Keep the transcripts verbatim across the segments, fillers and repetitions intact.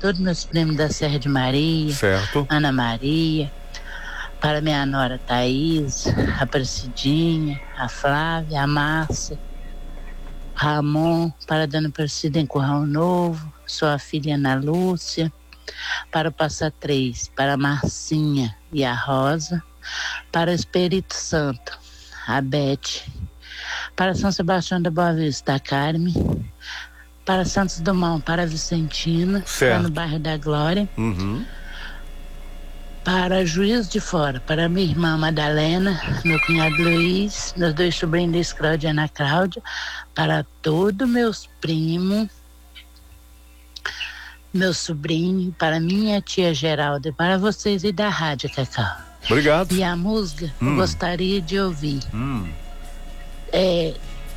todos meus primos da Serra de Maria, certo. Ana Maria, para minha nora Thaís, a Aparecidinha, a Flávia, a Márcia, Ramon, para a dona Aparecida em Curral Novo, sua filha Ana Lúcia, para o Passa Três, para a Marcinha e a Rosa, para o Espírito Santo, a Bete, para São Sebastião da Boa Vista, a Carme, para Santos Dumont, para a Vicentina, lá no bairro da Glória, uhum. para Juiz de Fora, para minha irmã Madalena, meu cunhado Luiz, meus dois sobrinhos Luiz Cláudia e Ana Cláudia, para todos meus primos, meu sobrinho, para minha tia Geralda, para vocês e da rádio, Cacau. Obrigado. E a música, hum. eu gostaria de ouvir. Hum. É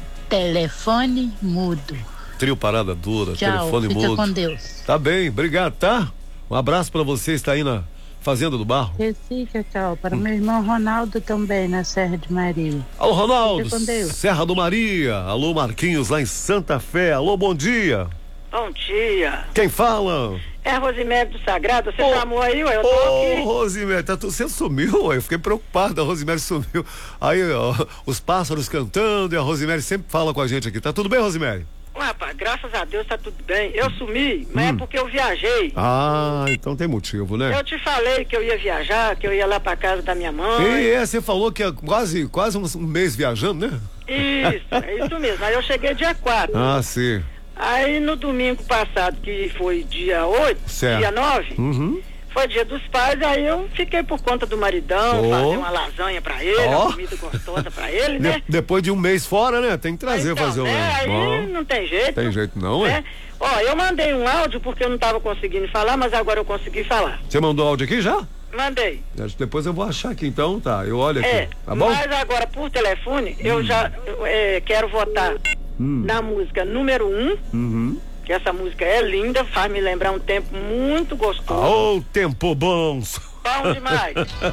Telefone Mudo. Trio Parada Dura, Tchau, telefone fica mudo. com Deus. Tá bem, obrigado, tá? Um abraço pra você, está aí na Fazenda do Barro. Sim, Cacau, para hum. meu irmão Ronaldo também, na Serra de Maria. Alô, Ronaldo, fica com Deus. Serra do Maria. Alô, Marquinhos, lá em Santa Fé. Alô, bom dia. Bom dia. Quem fala? É a Rosimério do Sagrado, você oh, chamou aí, ué, eu tô oh, aqui. Ô, Rosimério, tá, você sumiu, ué, eu fiquei preocupado, a Rosimério sumiu. Aí, ó, os pássaros cantando e a Rosimério sempre fala com a gente aqui. Tá tudo bem, Rosimério? Ué, rapaz, graças a Deus tá tudo bem. Eu sumi, mas hum. é porque eu viajei. Ah, então tem motivo, né? Eu te falei que eu ia viajar, que eu ia lá pra casa da minha mãe. E é, você falou que é quase, quase um, um mês viajando, né? Isso, é isso mesmo. Aí eu cheguei dia quatro. Ah, sim. Aí no domingo passado, que foi dia oito, certo. dia nove, uhum. foi dia dos pais, aí eu fiquei por conta do maridão, oh. fazer uma lasanha pra ele, oh. uma comida gostosa pra ele, né? De, depois de um mês fora, né? Tem que trazer, então, fazer um... né? Aí oh. não tem jeito. Tem jeito não, é? Né? Ó, eu mandei um áudio porque eu não tava conseguindo falar, mas agora eu consegui falar. Você mandou áudio aqui já? Mandei. Depois eu vou achar aqui então, tá? Eu olho aqui, é, tá bom? Mas agora por telefone, hum. eu já é, quero votar hum. na música número um, uhum. que essa música é linda, faz me lembrar um tempo muito gostoso. Ô, oh, tempo bom! Bom demais.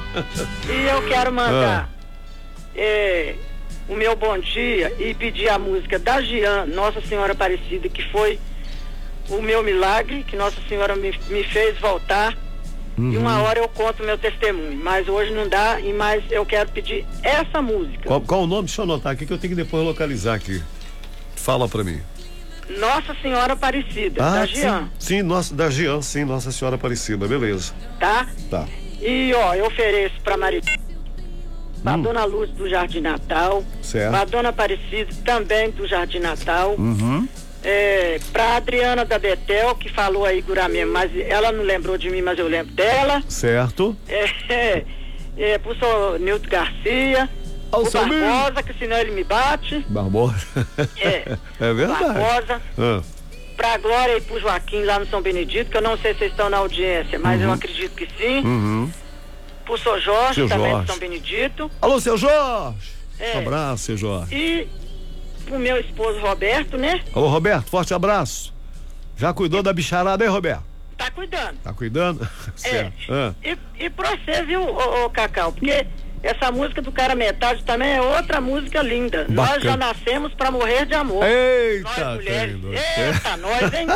E eu quero mandar ah. é, o meu bom dia e pedir a música da Jean, Nossa Senhora Aparecida, que foi o meu milagre, que Nossa Senhora me, me fez voltar. Uhum. E uma hora eu conto o meu testemunho, mas hoje não dá, e mais eu quero pedir essa música. Qual, qual o nome? Deixa eu anotar aqui que eu tenho que depois localizar aqui. Fala pra mim. Nossa Senhora Aparecida, ah, da Jean. Sim, sim, nossa, da Jean, sim, Nossa Senhora Aparecida, beleza. Tá? Tá. E ó, eu ofereço pra Maria, pra hum. Dona Luz do Jardim Natal, certo. Pra Dona Aparecida também do Jardim Natal, uhum. é, pra Adriana da Betel, que falou aí Guramê, mas ela não lembrou de mim, mas eu lembro dela. Certo. É, é, é pro senhor Nilton Garcia, o Barbosa, que senão ele me bate. Barbosa. É. É verdade. Barbosa. Ah. Pra Glória e pro Joaquim lá no São Benedito, que eu não sei se vocês estão na audiência, mas uhum. eu acredito que sim. Uhum. Pro seu Jorge, seu também Jorge. do São Benedito. Alô, seu Jorge. É. Um abraço, seu Jorge. E pro meu esposo Roberto, né? Alô, Roberto, forte abraço. Já cuidou é. da bicharada, hein, Roberto? Tá cuidando. Tá cuidando? É. Ah. E, e pra você, viu, ô, ô, Cacau? Porque essa música do Cara Metade também é outra música linda. Bacana. Nós já nascemos pra morrer de amor. Eita, nós mulheres. Eita, nós, hein?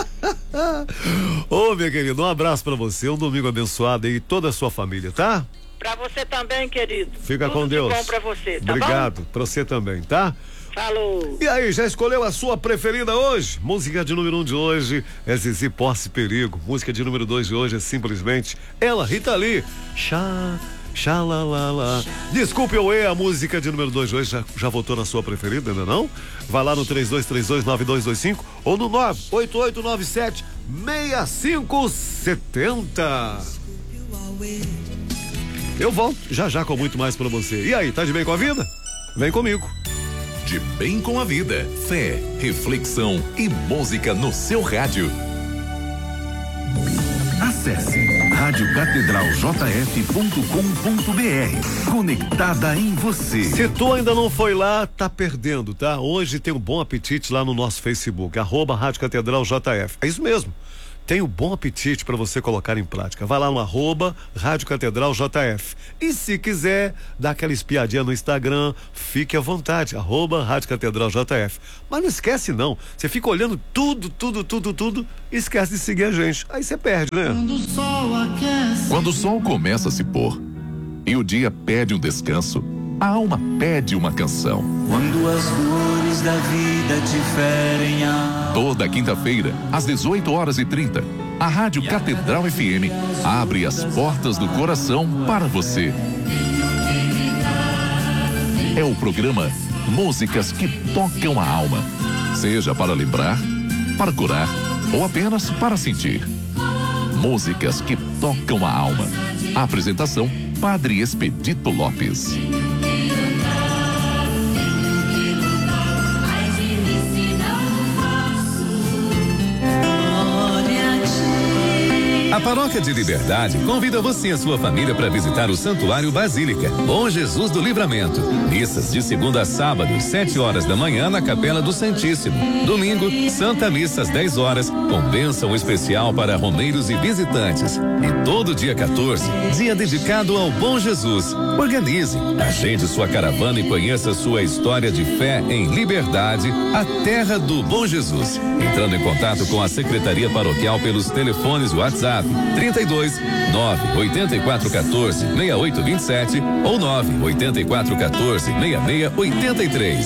Ô, minha querida, um abraço pra você, um domingo abençoado aí, toda a sua família, tá? Pra você também, querido. Fica Tudo com Deus. De bom pra você, tá Obrigado, bom? pra você também, tá? Falou. E aí, já escolheu a sua preferida hoje? Música de número um de hoje é Zizi Posse Perigo. Música de número dois de hoje é simplesmente ela, Rita Lee. Chá, xalalala. Desculpe, eu a música de número dois de hoje já, já votou na sua preferida, ainda não? Vai lá no três dois três dois nove dois dois cinco ou no nove oito oito nove sete seis cinco sete zero. Eu volto já já com muito mais pra você. E aí, tá de bem com a vida? Vem comigo. De bem com a vida, fé, reflexão e música no seu rádio. Acesse rádio catedral j f ponto com ponto b r. Conectada em você. Se tu ainda não foi lá, tá perdendo, tá? Hoje tem um bom apetite lá no nosso Facebook, arroba Rádio Catedral J F. É isso mesmo. tenho bom apetite para você colocar em prática. Vai lá no arroba Rádio Catedral J F. E se quiser dar aquela espiadinha no Instagram, fique à vontade, arroba Rádio Catedral J F. Mas não esquece não, você fica olhando tudo, tudo, tudo, tudo, e esquece de seguir a gente. Aí você perde, né? Quando o sol aquece. Quando o sol começa a se pôr e o dia pede um descanso, a alma pede uma canção. Quando as dores da vida te ferem a... Toda quinta-feira, às dezoito horas e trinta, a Rádio Catedral F M abre as portas do coração para você. É o programa Músicas que Tocam a Alma. Seja para lembrar, para curar ou apenas para sentir. Músicas que tocam a alma. A apresentação, Padre Expedito Lopes. A Paróquia de Liberdade convida você e a sua família para visitar o Santuário Basílica Bom Jesus do Livramento. Missas de segunda a sábado, sete horas da manhã na Capela do Santíssimo. Domingo, Santa Missa às dez horas, com bênção especial para romeiros e visitantes. E todo dia quatorze, dia dedicado ao Bom Jesus. Organize, agende sua caravana e conheça sua história de fé em Liberdade, a terra do Bom Jesus. Entrando em contato com a Secretaria Paroquial pelos telefones WhatsApp trinta e dois, nove oito quatro um quatro, seis oito dois sete ou nove oito quatro um quatro, seis seis oito três.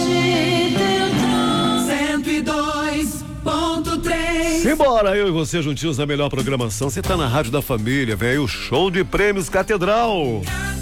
cento e dois ponto três. Simbora, eu e você juntinhos na melhor programação. Você tá na Rádio da Família, vem aí o show de prêmios Catedral.